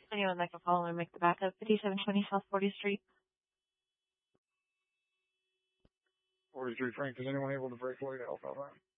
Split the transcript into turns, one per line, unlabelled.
Anyone that can follow and make the backup. 5720 South 40th Street.
40th Street, Frank. Is anyone able to break away to help out?